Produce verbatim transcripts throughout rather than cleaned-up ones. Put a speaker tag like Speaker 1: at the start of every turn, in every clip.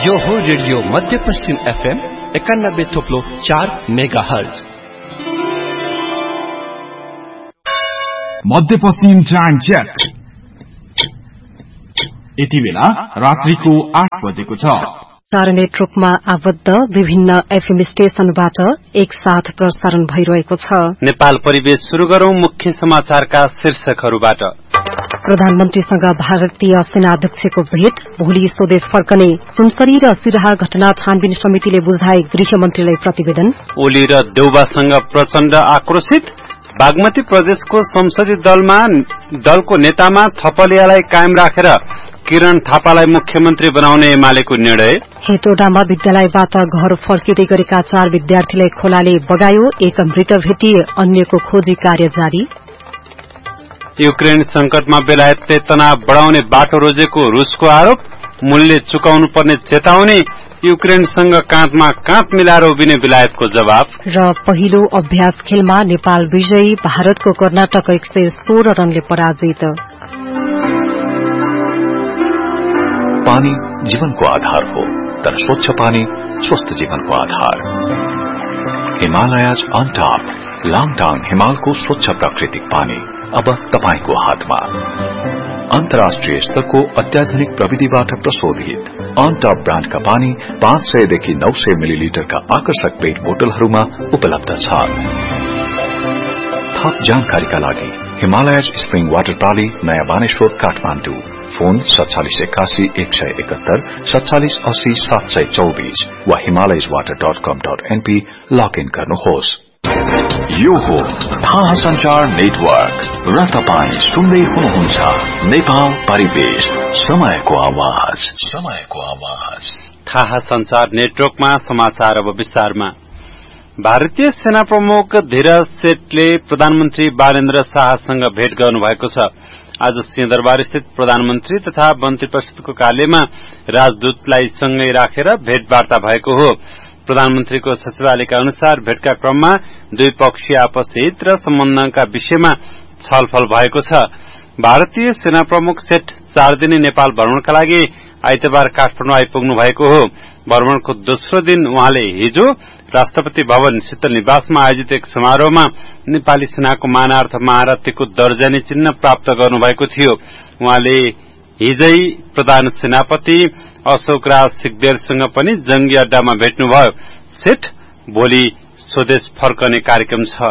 Speaker 1: यो हो रेडियो मध्यपश्चिम एफएम एकानब्बे थोप्लो चार मेगा हर्ज।
Speaker 2: मध्यपश्चिम टाइम चेक। यति बेला रात्रिको आठ बजेको छ।
Speaker 3: चार नेटवर्कमा आबद्ध विभिन्न एफएम स्टेशनबाट एक साथ प्रसारण भइरहेको छ।
Speaker 4: नेपाल परिवेश शुरू गरौं मुख्य समाचारका शीर्षकहरूबाट।
Speaker 3: प्रधानमन्त्रीसँग भारतीय सेनाध्यक्षको भेट, भोलि स्वदेश फर्कने। सुनसरी र सिराहा घटना छानबिन समितिले बुझाए गृहमन्त्रीलाई प्रतिवेदन।
Speaker 4: ओली र देउबासँग प्रचण्ड आक्रोशित। बागमती प्रदेशको संसदीय दलमा दलको नेतामा थपलियालाई कायम राखेर किरण थापालाई मुख्यमन्त्री बनाउने एमालेको निर्णय।
Speaker 3: हेटौडामा विद्यालयबाट घर फर्किँदै गरेका चार विद्यार्थीलाई खोलाले बगायो, एक मृत भेटिए, अन्यको खोजी कार्य जारी।
Speaker 4: युक्रेन संकटमा बेलायतले तनाव बढ़ाउने बाटो रोजेको रूसको आरोप, मूल्य चुकाउनु पर्ने चेतावनी। युक्रेनसँग काँधमा काँध मिलाएर उभिने बेलायतको जवाब।
Speaker 3: र पहिलो अभ्यास खेलमा नेपाल विजयी, भारतको कर्नाटक एक सय सोह्र रनले पराजित।
Speaker 5: पानी जीवनको आधार हो, तर स्वच्छ पानी स्वस्थ जीवनको आधार। हिमालयज अन टॉप, लाङटाङ हिमालको स्वच्छ प्राकृतिक पानी अब तपाईको हातमा। अन्तर्राष्ट्रिय स्तरको अत्याधुनिक प्रविधिबाट प्रशोधित अन टॉप ब्रान्डका पानी पाँच सय देखि नौ सय मिलिलिटरका आकर्षक पेट बोतलहरूमा उपलब्ध छ। थप जानकारीका लागि हिमालयज स्प्रिङ वाटर प्रणाली, नयाँ बानेश्वर, काठमाडौँ। फोन सत्तालीस एकासी एक सय एकहत्तर सत्तालीस अस्सी सात सय चौबीस वा हिमालयज वाटर डट कम डट एनपी लगइन गर्नुहोस्। यो हो थाहा संचार नेटवर्क र तपाईँ सुन्दै हुनुहुन्छ नेपाल परिवेश, समयको आवाज, समयको आवाज।
Speaker 4: थाहा संचार नेटवर्कमा समाचार अब विस्तारमा। भारतीय सेना प्रमुख धीरज सेठले प्रधानमन्त्री बालेन्द्र शाहसँग भेट गर्नुभएको छ। आज सिंहदरबार स्थित प्रधानमन्त्री तथा मन्त्री परिषदको कार्यालयमा राजदूतलाई सँगै राखेर भेटवार्ता भएको हो। प्रधानमन्त्रीको सचिवालयका अनुसार भेटका क्रममा द्विपक्षीय आपस हित र सम्बन्धका विषयमा छलफल भएको छ। भारतीय सेना प्रमुख सेठ चार दिने नेपाल भ्रमणका लागि आइतबार काठमाडौँ आइपुग्नु भएको हो। भ्रमणको दोस्रो दिन उहाँले हिजो राष्ट्रपति भवन शीतल निवासमा आयोजित एक समारोहमा नेपाली सेनाको मानार्थ महारथीको दर्जानी चिन्ह प्राप्त गर्नुभएको थियो। उहाँले हिजै प्रधान सेनापति अशोक राज सिगदेलसँग पनि जंगी अड्डामा भेट्नुभयो। सेठ भोलि स्वदेश फर्कने कार्यक्रम छ।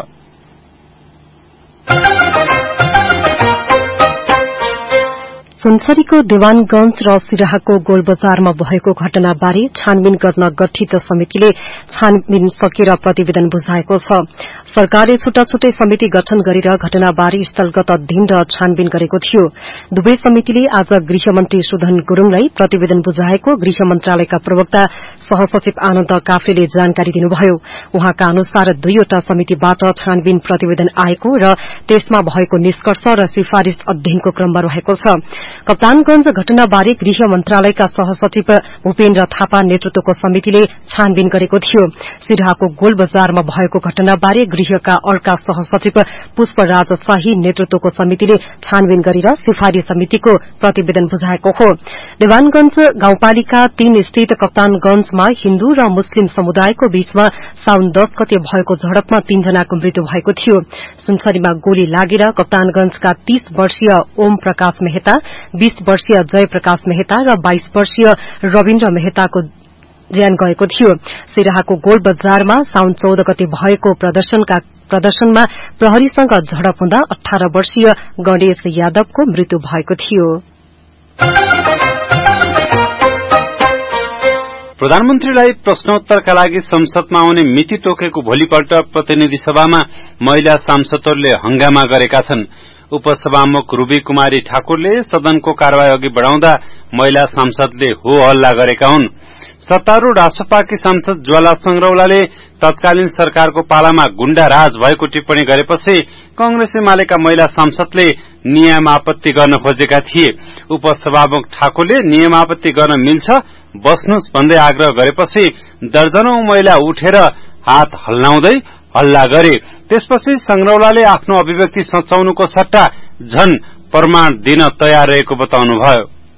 Speaker 3: सुनसरीको देवानगंज र सिराहाको गोलबजारमा भएको घटनाबारे छानबिन गर्न गठित समितिले छानबिन सकेर प्रतिवेदन बुझाएको छ। सरकारले छुट्टा छुट्टै समिति गठन गरेर घटनाबारे स्थलगत अध्ययन र छानबिन गरेको थियो। दुवै समितिले आज गृहमन्त्री सुधन गुरूङलाई प्रतिवेदन बुझाएको गृह मन्त्रालयका प्रवक्ता सहसचिव आनन्द काफ्लेले जानकारी दिनुभयो। उहाँका अनुसार दुईवटा समितिबाट छानबिन प्रतिवेदन आएको र त्यसमा भएको निष्कर्ष र सिफारिश अध्ययनको क्रममा रहेको छ। कप्तानगंज घटनाबारे गृह मन्त्रालयका सहसचिव भूपेन्द्र थापा नेतृत्वको समितिले छानबिन गरेको थियो। सिराहाको गोलबजारमा भएको घटनाबारे गृहका अर्का सहसचिव पुष्पराज शाही नेतृत्वको समितिले छानबिन गरेर सिफारिश समितिको प्रतिवेदन बुझाएको हो। देवानगंज गाउँपालिका तीन स्थित कप्तानगंजमा हिन्दू र मुस्लिम समुदायको बीचमा साउन दस गते भएको झडपमा तीनजनाको मृत्यु भएको थियो। सुनसरीमा गोली लागेर कप्तानगंजका तीस वर्षीय ओम प्रकाश मेहता, बीस वर्षीय जयप्रकाश मेहता र बाइस वर्षीय रविन्द्र मेहताको ज्यान गएको थियो। सिराहाको गोल बजारमा साउन चौध गते भएको प्रदर्शनमा प्रहरीसँग झडप हुँदा अठार वर्षीय गणेश यादवको मृत्यु भएको थियो।
Speaker 4: प्रधानमन्त्रीलाई प्रश्नोत्तरका लागि संसदमा आउने मिति तोकेको भोलिपल्ट प्रतिनिधि सभामा महिला सांसदहरूले हंगामा गरेका छन्। उपसभामुख रूबी कुमारी ठाकुरले सदनको कार्यवाही अघि बढ़ाउँदा महिला सांसदले हो हल्ला गरेका हुन्। सत्तारूढ़ रासपाकी सांसद ज्वाला संग्रौलाले तत्कालीन सरकारको पालामा गुण्डा राज भएको टिप्पणी गरेपछि कांग्रेस एमालेका महिला सांसदले नियम आपत्ति गर्न खोजेका थिए। उपसभामुख ठाकुरले नियम आपत्ति गर्न मिल्छ, बस्नुस् भन्दै आग्रह गरेपछि दर्जनौं महिला उठेर हात हल्लाउँदै हल्ला गरे। त्यसपछि संग्रौलाले आफ्नो अभिव्यक्ति सचाउनुको सट्टा झन प्रमाण दिन तयार रहेको बताउनुभयो।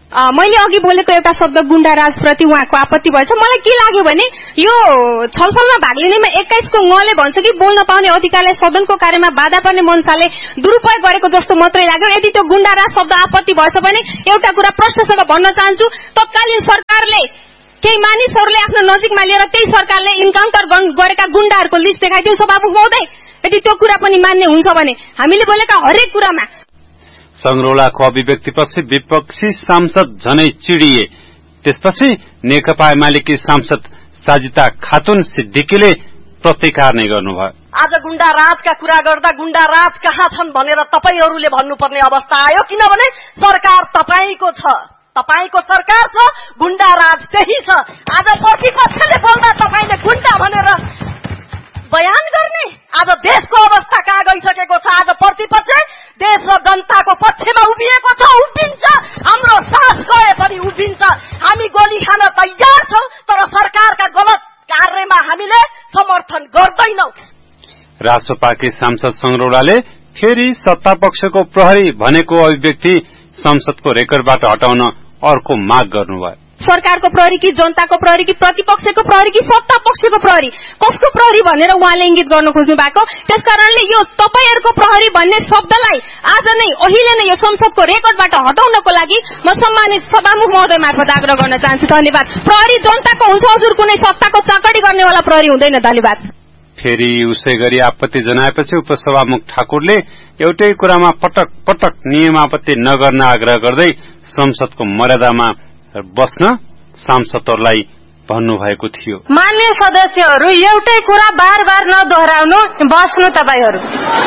Speaker 6: मैले अघि बोलेको एउटा शब्द गुण्डाराजप्रति उहाँको आपत्ति भएछ। मलाई के लाग्यो भने यो छलफलमा भाग लिनेमा एक्काइसको गले भन्छ कि बोल्न पाउने अधिकारलाई सदनको कार्यमा बाधा पर्ने मन्साले दुरुपयोग गरेको जस्तो मात्रै लाग्यो। यदि त्यो गुण्डाराज शब्द आपत्ति भएछ भने एउटा कुरा प्रश्नसँग भन्न चाहन्छु, तत्कालीन सरकारले केही मानिसहरूले आफ्नो नजिकमा लिएर त्यही सरकारले इन्काउन्टर गरेका गुण्डाहरूको लिस्ट देखाइदियो सभामुख महोदय। यदि त्यो कुरा पनि मान्य हुन्छ भने हामीले बोलेका हरेक कुरामा।
Speaker 4: संग्रौलाको अभिव्यक्तिपछि विपक्षी सांसद झनै चिडिए। त्यसपछि नेकपा एमालेकी सांसद साजिता खातुन सिद्दिकीले प्रतिकार नै गर्नुभयो।
Speaker 7: आज गुण्डा राजका कुरा गर्दा गुण्डा राज कहाँ छन् भनेर तपाईहरूले भन्नुपर्ने अवस्था आयो, किनभने सरकार तपाईको छ, तपाईको सरकार छ, गुण्डा राज त्यही छ। आज प्रतिपक्षले बोल्दा तपाईले गुण्डा भनेर बयान गर्ने। आज देशको अवस्था कहाँ गइसकेको छ। आज प्रतिपक्ष देश र जनताको पक्षमा उभिएको छ, उभिन्छ। हाम्रो सास गए पनि उभिन्छ। हामी गोली खान तयार छौं, तर सरकारका गलत कार्यमा हामीले समर्थन गर्दैनौं।
Speaker 4: रासोपाकी सांसद संग्रौलाले फेरि सत्तापक्षको प्रहरी भनेको अभिव्यक्ति संसदको रेकर्डबाट हटाउन अर्को माग गर्नुभयो।
Speaker 6: सरकारको प्रहरी कि जनताको प्रहरी कि प्रतिपक्षको प्रहरी कि सत्ता पक्षको प्रहरी, कसको प्रहरी भनेर उहाँले इंगित गर्न खोज्नु भएको। त्यसकारणले यो तपाईहरुको प्रहरी भन्ने शब्दलाई आज नै अहिले नै यो संसदको रेकर्डबाट हटाउनको लागि म सम्मानित सभामुख महोदय मार्फत आग्रह गर्न चाहन्छु। धन्यवाद। प्रहरी जनताको हुन्छ हजुर, कुनै सत्ताको चाकडी गर्नेवाला प्रहरी हुँदैन। धन्यवाद।
Speaker 4: फेरि उसै गरी आपत्ति जनाएपछि उपसभामुख ठाकुरले एउटै कुरामा पटक पटक नियमापत्ति नगर्न आग्रह गर्दै संसदको मर्यादामा बस्न सांसदहरूलाई भन्नुभएको थियो।
Speaker 8: मान्य सदस्यहरू, एउटै कुरा बार बार नदोहोऱ्याउनु, बस्नु तपाईहरु।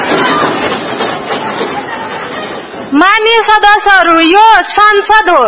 Speaker 8: मान्य सदस्यहरू, यो संसद हो।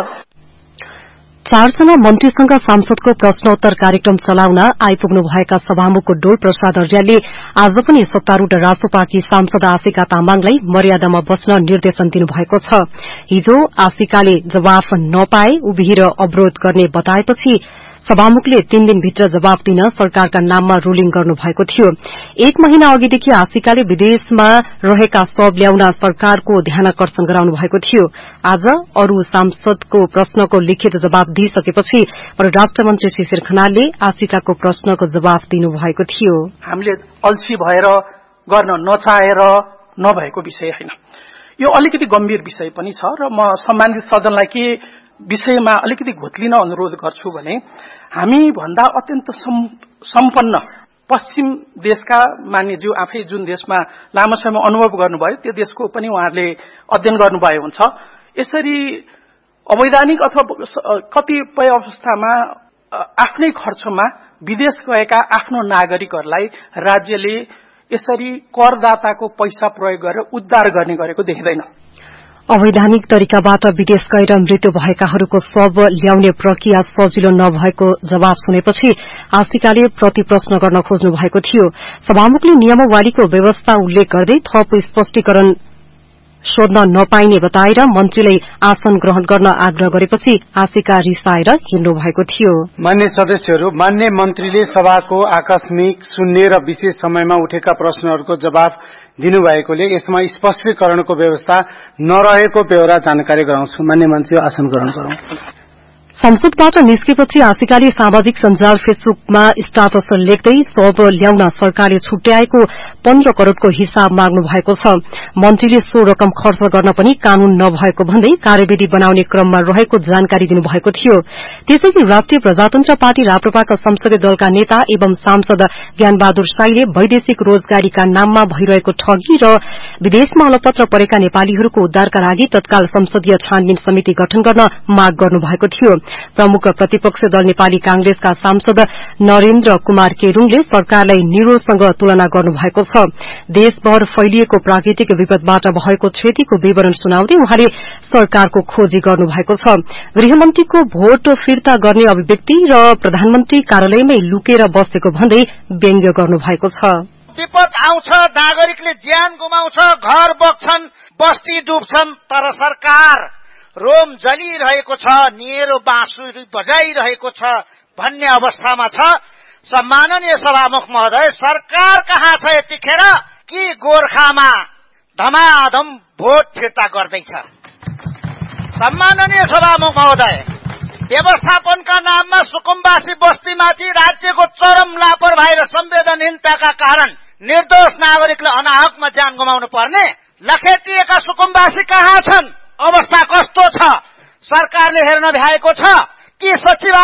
Speaker 3: चारजना मन्त्रीसँग सांसदको प्रश्नोत्तर कार्यक्रम चलाउन आइपुग्नु भएका सभामुखको डोल प्रसाद अर्यालले आज पनि सत्तारूढ़ रासोपाकी सांसद आशिका तामाङलाई मर्यादामा बस्न निर्देशन दिनुभएको छ। हिजो आशिकाले जवाफ नपाए उभिएर अवरोध गर्ने बताएपछि सभामुखले तीन दिनभित्र जवाफ दिन सरकारका नाममा रूलिङ गर्नुभएको थियो। एक महिना अघिदेखि आशिकाले विदेशमा रहेका शव ल्याउन सरकारको ध्यानाकर्षण गराउनु भएको थियो। आज अरू सांसदको प्रश्नको लिखित जवाफ दिइसकेपछि परराष्ट्र मन्त्री शिशिर खनालले आशिकाको प्रश्नको जवाफ दिनुभएको थियो।
Speaker 9: हामीले अल्छी भएर गर्न नचाहेर नभएको विषय होइन, यो अलिकति गम्भीर विषय पनि छ र म सम्बन्धित सदनलाई के विषयमा अलिकति घोत्लिन अनुरोध गर्छु भने हामी भन्दा अत्यन्त सम्पन्न पश्चिम देशका मान्यज्यू आफै जुन देशमा लामो समय अनुभव गर्नुभयो त्यो देशको पनि उहाँहरूले अध्ययन गर्नुभयो हुन्छ। यसरी अवैधानिक अथवा कतिपय अवस्थामा आफ्नै खर्चमा विदेश गएका आफ्नो नागरिकहरूलाई राज्यले यसरी करदाताको पैसा प्रयोग गरेर उद्धार गर्ने गरेको देखिँदैन।
Speaker 3: अवैधानिक तरिकाबाट विदेश गएर मृत्यु भएकाहरूको शव ल्याउने प्रक्रिया सजिलो नभएको जवाब सुनेपछि आशिकाले प्रतिप्रश्न गर्न खोज्नु भएको थियो। सभामुखले नियमावलीको व्यवस्था उल्लेख गर्दै थप स्पष्टीकरण सोध्न नपाइने बताएर मन्त्रीलाई आसन ग्रहण गर्न आग्रह गरेपछि आशिका रिसाएर हिँड्नु भएको थियो।
Speaker 10: मान्य सदस्यहरू, मान्य मन्त्रीले सभाको आकस्मिक शून्य र विशेष समयमा उठेका प्रश्नहरूको जवाफ दिनुभएकोले यसमा स्पष्टीकरणको व्यवस्था नरहेको बेहोरा जानकारी गराउँछु। मान्य मन्त्री, आसन ग्रहण गरौं।
Speaker 3: संसदबाट निस्केपछि आशिकाले सामाजिक सञ्जाल फेसबुकमा स्टाटस लेख्दै शव ल्याउन सरकारले छुट्याएको पन्ध्र करोड़को हिसाब माग्नु भएको छ। मन्त्रीले सो रकम खर्च गर्न पनि कानून नभएको भन्दै कार्यविधि बनाउने क्रममा रहेको जानकारी दिनुभएको थियो। त्यसैले राष्ट्रिय प्रजातन्त्र पार्टी राप्रपाका संसदीय दलका नेता एवं सांसद ज्ञानबहादुर साईले वैदेशिक रोजगारीका नाममा भइरहेको ठगी र विदेशमा अलपत्र परेका नेपालीहरूको उद्धारका लागि तत्काल संसदीय छानबिन समिति गठन गर्न माग गर्नुभएको थियो। प्रमुख प्रतिपक्ष दल नेपाली कांग्रेसका सांसद नरेन्द्र कुमार केरूङले सरकारलाई निरोसँग तुलना गर्नुभएको छ। देशभर फैलिएको प्राकृतिक विपदबाट भएको क्षतिको विवरण सुनाउँदै उहाँले सरकारको खोजी गर्नुभएको छ। गृहमन्त्रीको भोट फिर्ता गर्ने अभिव्यक्ति र प्रधानमन्त्री कार्यालयमै लुकेर बसेको भन्दै व्यंग्य गर्नुभएको छ।
Speaker 11: विपद आउँछ, नागरिकले ज्यान गुमाउँछ, घर बग्छन्, बस्ती डुब्छन्, तर सरकार रोम जलिरहेको छ, निरो बाँसुरी बजाइरहेको छ भन्ने अवस्थामा छ। सम्माननीय सभामुख महोदय, सरकार कहाँ छ यतिखेर कि गोर्खामा धमाधम भोट फिर्ता गर्दैछ? सम्माननीय सभामुख महोदय, व्यवस्थापनका नाममा सुकुम्बासी बस्तीमाथि राज्यको चरम लापरवाही र संवेदनहीनताका कारण निर्दोष नागरिकले अनाहकमा ज्यान गुमाउनु पर्ने, लखेटिएका सुकुम्बासी कहाँ छन्? अवस्था कस्तो छ? सरकारले हेर्न भ्याएको छ कि सचिव